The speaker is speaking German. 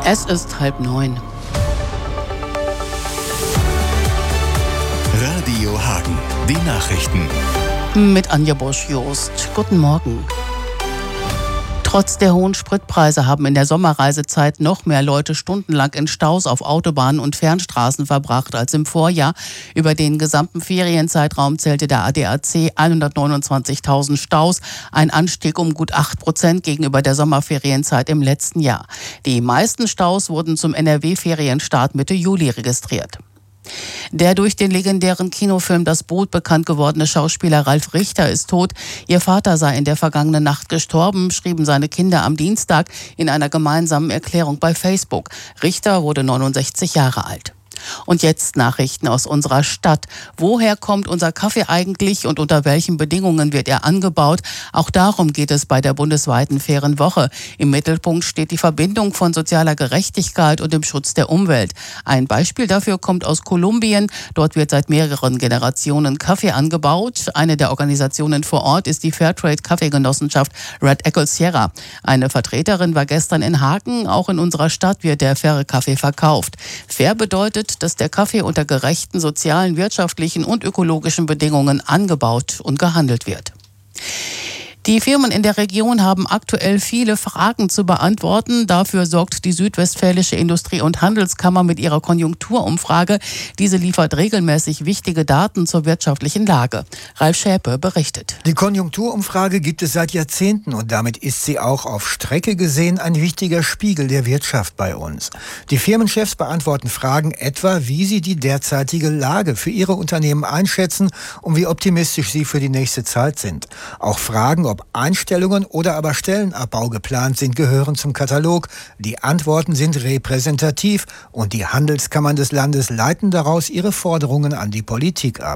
Es ist 8:30. Radio Hagen, die Nachrichten. Mit Anja Bosch-Jost. Guten Morgen. Trotz der hohen Spritpreise haben in der Sommerreisezeit noch mehr Leute stundenlang in Staus auf Autobahnen und Fernstraßen verbracht als im Vorjahr. Über den gesamten Ferienzeitraum zählte der ADAC 129.000 Staus, ein Anstieg um gut 8% gegenüber der Sommerferienzeit im letzten Jahr. Die meisten Staus wurden zum NRW-Ferienstart Mitte Juli registriert. Der durch den legendären Kinofilm Das Boot bekannt gewordene Schauspieler Ralf Richter ist tot. Ihr Vater sei in der vergangenen Nacht gestorben, schrieben seine Kinder am Dienstag in einer gemeinsamen Erklärung bei Facebook. Richter wurde 69 Jahre alt. Und jetzt Nachrichten aus unserer Stadt. Woher kommt unser Kaffee eigentlich und unter welchen Bedingungen wird er angebaut? Auch darum geht es bei der bundesweiten Fairen Woche. Im Mittelpunkt steht die Verbindung von sozialer Gerechtigkeit und dem Schutz der Umwelt. Ein Beispiel dafür kommt aus Kolumbien. Dort wird seit mehreren Generationen Kaffee angebaut. Eine der Organisationen vor Ort ist die Fairtrade-Kaffeegenossenschaft Red Eagle Sierra. Eine Vertreterin war gestern in Hagen. Auch in unserer Stadt wird der faire Kaffee verkauft. Fair bedeutet, dass der Kaffee unter gerechten sozialen, wirtschaftlichen und ökologischen Bedingungen angebaut und gehandelt wird. Die Firmen in der Region haben aktuell viele Fragen zu beantworten. Dafür sorgt die Südwestfälische Industrie- und Handelskammer mit ihrer Konjunkturumfrage. Diese liefert regelmäßig wichtige Daten zur wirtschaftlichen Lage. Ralf Schäpe berichtet. Die Konjunkturumfrage gibt es seit Jahrzehnten und damit ist sie auch auf Strecke gesehen ein wichtiger Spiegel der Wirtschaft bei uns. Die Firmenchefs beantworten Fragen etwa, wie sie die derzeitige Lage für ihre Unternehmen einschätzen und wie optimistisch sie für die nächste Zeit sind. Auch Fragen, ob Einstellungen oder aber Stellenabbau geplant sind, gehören zum Katalog. Die Antworten sind repräsentativ und die Handelskammern des Landes leiten daraus ihre Forderungen an die Politik ab.